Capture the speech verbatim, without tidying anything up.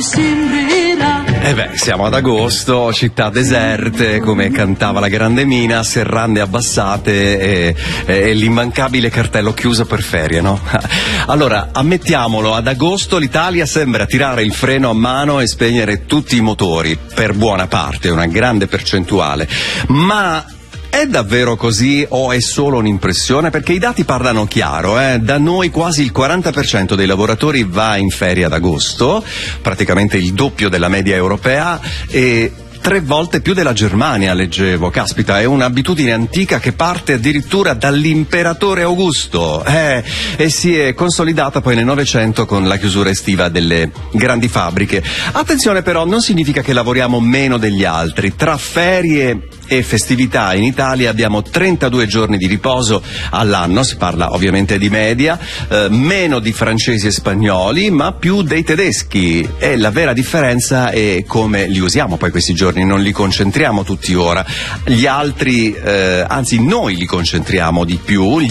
mi sembrerà. Eh beh, siamo ad agosto, città deserte, come cantava la grande Mina, serrande abbassate e, e l'immancabile cartello chiuso per ferie, no? Allora, ammettiamolo, ad agosto l'Italia sembra tirare il freno a mano e spegnere tutti i motori, per buona parte, una grande percentuale, ma è davvero così o è solo un'impressione? Perché i dati parlano chiaro, eh? Da noi quasi il quaranta per cento dei lavoratori va in ferie ad agosto, praticamente il doppio della media europea, e tre volte più della Germania, leggevo. Caspita, è un'abitudine antica che parte addirittura dall'imperatore Augusto, eh, e si è consolidata poi nel Novecento con la chiusura estiva delle grandi fabbriche. Attenzione però, non significa che lavoriamo meno degli altri. Tra ferie e festività in Italia abbiamo trentadue giorni di riposo all'anno, si parla ovviamente di media, eh, meno di francesi e spagnoli, ma più dei tedeschi, e la vera differenza è come li usiamo poi questi giorni, non li concentriamo tutti ora, gli altri, eh, anzi noi li concentriamo di più, gli